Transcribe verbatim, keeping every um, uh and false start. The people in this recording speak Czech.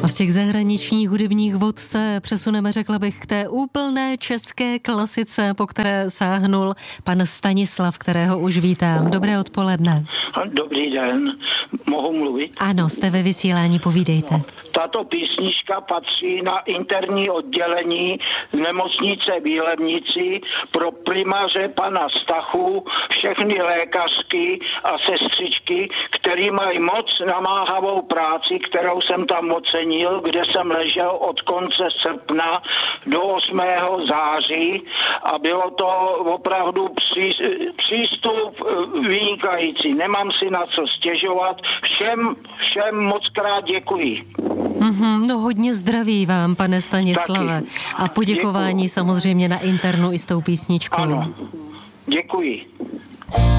z těch zahraničních hudebních vod se přesuneme, řekla bych, k té úplné české klasice, po které sáhnul pan Stanislav, kterého už vítám. Dobré odpoledne. Dobrý den, mohu mluvit? Ano, jste ve vysílání, povídejte. No, tato písnička patří na interní oddělení nemocnice v Jílemnici pro primáře pana Stachu, všechny lékařky a sestřičky, který mají moc namáhavou práci, kterou jsem tam ocenil, kde jsem ležel od konce srpna do osmého září a bylo to opravdu pří, přístup vynikající. Nemám si na co stěžovat. Všem, všem moc krát děkuji. Mm-hmm, no hodně zdraví vám, pane Stanislave. Taky. A poděkování Děkuji. Samozřejmě na internu i s tou písničkou. Ano, děkuji.